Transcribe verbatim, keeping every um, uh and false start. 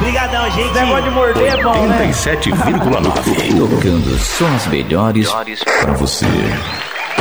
Obrigadão, gente. Esse negócio de morder é bom, né? oitenta e sete vírgula nove. Tocando só as melhores pra você.